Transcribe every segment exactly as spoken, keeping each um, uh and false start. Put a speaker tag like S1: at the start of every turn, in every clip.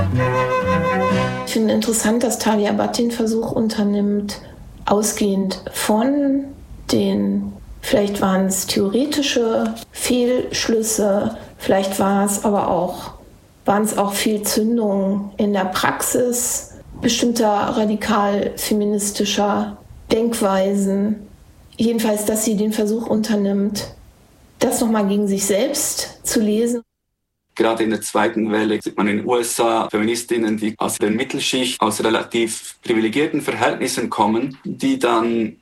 S1: Ich finde interessant, dass Talya Bhatt den Versuch unternimmt, ausgehend von den, vielleicht waren es theoretische Fehlschlüsse, vielleicht war es aber auch, waren es auch Fehlzündungen in der Praxis bestimmter radikal-feministischer Denkweisen. Jedenfalls, dass sie den Versuch unternimmt, das nochmal gegen sich selbst zu lesen.
S2: Gerade in der zweiten Welle sieht man in den U S A Feministinnen, die aus der Mittelschicht, aus relativ privilegierten Verhältnissen kommen, die dann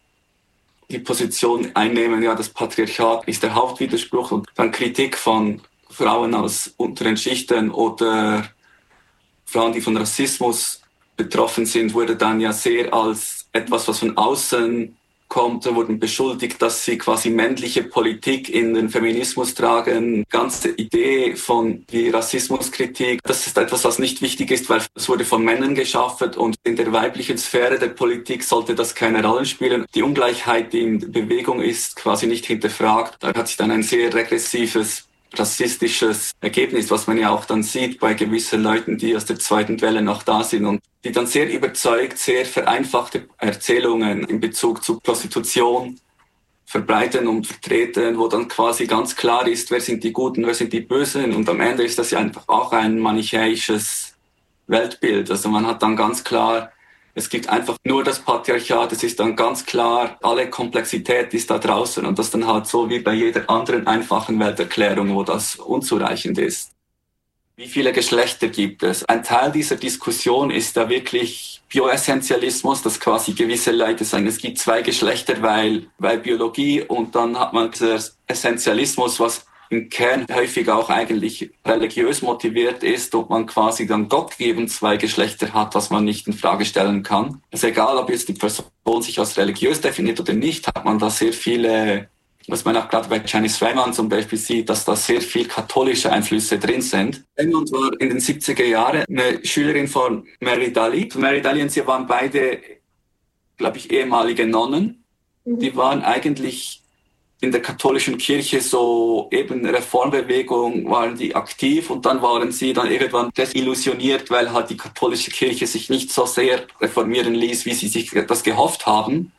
S2: die Position einnehmen, ja, das Patriarchat ist der Hauptwiderspruch, und dann Kritik von Frauen aus unteren Schichten oder Frauen, die von Rassismus betroffen sind, wurde dann ja sehr als etwas, was von außen kommt, wurden beschuldigt, dass sie quasi männliche Politik in den Feminismus tragen. Die ganze Idee von die Rassismuskritik, das ist etwas, was nicht wichtig ist, weil es wurde von Männern geschaffen, und in der weiblichen Sphäre der Politik sollte das keine Rolle spielen. Die Ungleichheit, die in Bewegung ist, quasi nicht hinterfragt. Da hat sich dann ein sehr regressives, rassistisches Ergebnis, was man ja auch dann sieht bei gewissen Leuten, die aus der zweiten Welle noch da sind und die dann sehr überzeugt, sehr vereinfachte Erzählungen in Bezug zu Prostitution verbreiten und vertreten, wo dann quasi ganz klar ist, wer sind die Guten, wer sind die Bösen, und am Ende ist das ja einfach auch ein manichäisches Weltbild. Also man hat dann ganz klar, es gibt einfach nur das Patriarchat, es ist dann ganz klar, alle Komplexität ist da draußen, und das dann halt so wie bei jeder anderen einfachen Welterklärung, wo das unzureichend ist. Wie viele Geschlechter gibt es? Ein Teil dieser Diskussion ist da wirklich Bioessentialismus, dass quasi gewisse Leute sagen, es gibt zwei Geschlechter, weil, weil Biologie, und dann hat man dieser Essentialismus, was im Kern häufig auch eigentlich religiös motiviert ist und man quasi dann gottgegeben zwei Geschlechter hat, was man nicht in Frage stellen kann. Es ist egal, ob jetzt die Person sich als religiös definiert oder nicht, hat man da sehr viele, was man auch gerade bei Janice Raymond zum Beispiel sieht, dass da sehr viel katholische Einflüsse drin sind. Raymond war in den siebziger Jahren eine Schülerin von Mary Daly. Mary Daly und sie waren beide, glaube ich, ehemalige Nonnen. Mhm. Die waren eigentlich in der katholischen Kirche so eben Reformbewegung, waren die aktiv, und dann waren sie dann irgendwann desillusioniert, weil halt die katholische Kirche sich nicht so sehr reformieren ließ, wie sie sich das gehofft haben,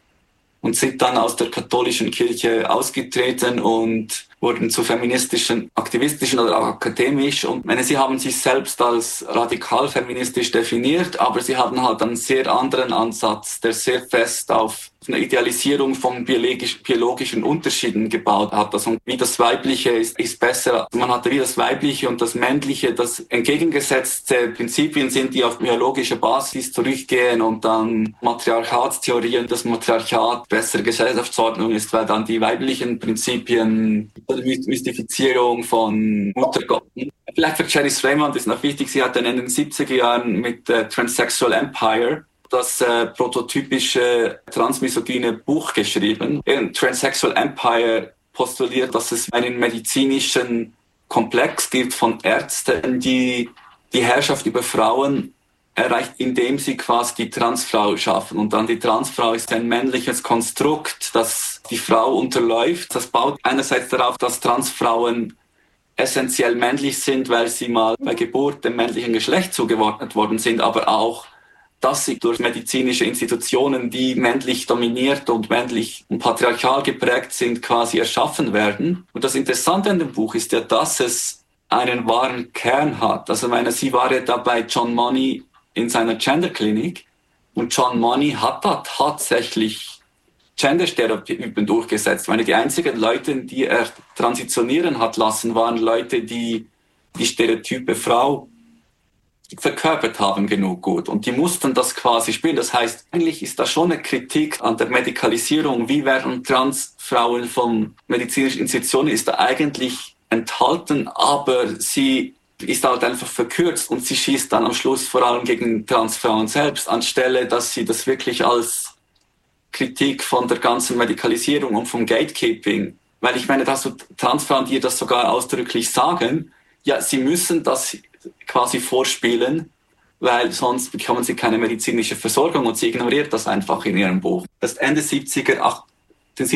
S2: und sind dann aus der katholischen Kirche ausgetreten und wurden zu feministischen, aktivistischen oder auch akademisch. Und meine, sie haben sich selbst als radikal feministisch definiert, aber sie haben halt einen sehr anderen Ansatz, der sehr fest auf eine Idealisierung von biologisch, biologischen Unterschieden gebaut hat. Also wie das Weibliche ist, ist besser. Man hatte wie das Weibliche und das Männliche, das entgegengesetzte Prinzipien sind, die auf biologischer Basis zurückgehen, und dann Matriarchatstheorien, das Matriarchat bessere Gesellschaftsordnung ist, weil dann die weiblichen Prinzipien, die Mystifizierung von Muttergott. Vielleicht für Janice Raymond ist noch wichtig, sie hat dann in den siebziger Jahren mit äh, Transsexual Empire das äh, prototypische transmisogyne Buch geschrieben. In Transsexual Empire postuliert, dass es einen medizinischen Komplex gibt von Ärzten, die die Herrschaft über Frauen erreicht, indem sie quasi die Transfrau schaffen. Und dann die Transfrau ist ein männliches Konstrukt, das die Frau unterläuft. Das baut einerseits darauf, dass Transfrauen essentiell männlich sind, weil sie mal bei Geburt dem männlichen Geschlecht zugeordnet worden sind, aber auch, dass sie durch medizinische Institutionen, die männlich dominiert und männlich und patriarchal geprägt sind, quasi erschaffen werden. Und das Interessante an dem Buch ist ja, dass es einen wahren Kern hat. Also, ich meine, sie war ja da bei John Money in seiner Gender-Klinik, und John Money hat da tatsächlich Gender-Stereotypen durchgesetzt. Ich meine, die einzigen Leute, die er transitionieren hat lassen, waren Leute, die die Stereotype Frau verkörpert haben genug gut, und die mussten das quasi spielen. Das heißt, eigentlich ist da schon eine Kritik an der Medikalisierung, wie werden Transfrauen von medizinischen Institutionen, ist da eigentlich enthalten, aber sie ist halt einfach verkürzt, und sie schießt dann am Schluss vor allem gegen Transfrauen selbst, anstelle dass sie das wirklich als Kritik von der ganzen Medikalisierung und vom Gatekeeping, weil ich meine, dass so Transfrauen, die das sogar ausdrücklich sagen, ja, sie müssen das quasi vorspielen, weil sonst bekommen sie keine medizinische Versorgung, und sie ignoriert das einfach in ihrem Buch. Das ist Ende siebziger,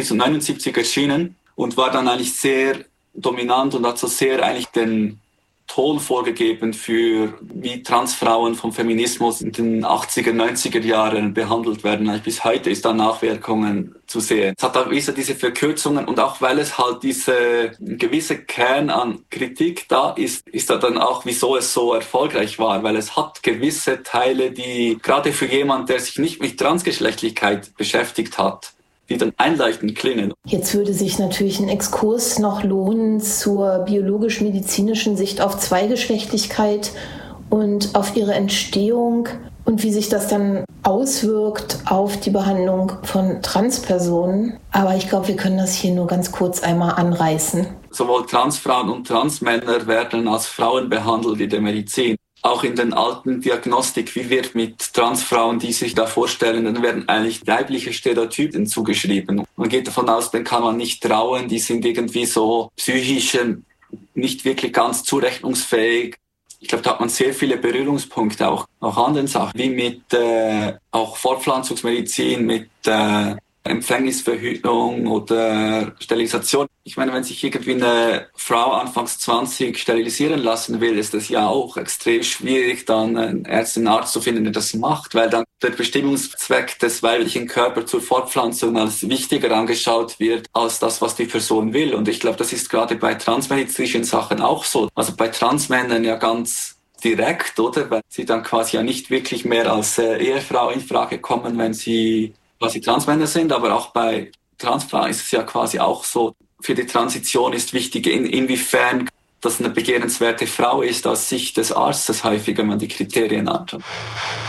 S2: neunundsiebziger erschienen und war dann eigentlich sehr dominant und hat so sehr eigentlich den Ton vorgegeben für, wie Transfrauen vom Feminismus in den achtziger, neunziger Jahren behandelt werden. Also bis heute ist da Nachwirkungen zu sehen. Es hat auch wieder diese Verkürzungen und auch weil es halt diese gewisse Kern an Kritik da ist, ist da dann auch, wieso es so erfolgreich war, weil es hat gewisse Teile, die gerade für jemanden, der sich nicht mit Transgeschlechtlichkeit beschäftigt hat, die dann einleuchtend klingen.
S1: Jetzt würde sich natürlich ein Exkurs noch lohnen zur biologisch-medizinischen Sicht auf Zweigeschlechtlichkeit und auf ihre Entstehung und wie sich das dann auswirkt auf die Behandlung von Transpersonen. Aber ich glaube, wir können das hier nur ganz kurz einmal anreißen.
S2: Sowohl Transfrauen und Transmänner werden als Frauen behandelt in der Medizin. Auch in den alten Diagnostik, wie wird mit Transfrauen, die sich da vorstellen, dann werden eigentlich weibliche Stereotypen zugeschrieben. Man geht davon aus, denen kann man nicht trauen, die sind irgendwie so psychisch nicht wirklich ganz zurechnungsfähig. Ich glaube, da hat man sehr viele Berührungspunkte auch, auch an den Sachen, wie mit äh, auch Fortpflanzungsmedizin, mit äh, Empfängnisverhütung oder Sterilisation. Ich meine, wenn sich irgendwie eine Frau anfangs zwanzig sterilisieren lassen will, ist es ja auch extrem schwierig, dann einen Ärztin, einen Arzt zu finden, der das macht, weil dann der Bestimmungszweck des weiblichen Körpers zur Fortpflanzung als wichtiger angeschaut wird, als das, was die Person will. Und ich glaube, das ist gerade bei transmedizinischen Sachen auch so. Also bei Transmännern ja ganz direkt, oder? Weil sie dann quasi ja nicht wirklich mehr als äh, Ehefrau in Frage kommen, wenn sie quasi Transmänner sind, aber auch bei Transfrauen ist es ja quasi auch so, für die Transition ist wichtig, in, inwiefern das eine begehrenswerte Frau ist aus Sicht des Arztes häufig, wenn man die Kriterien anschaut.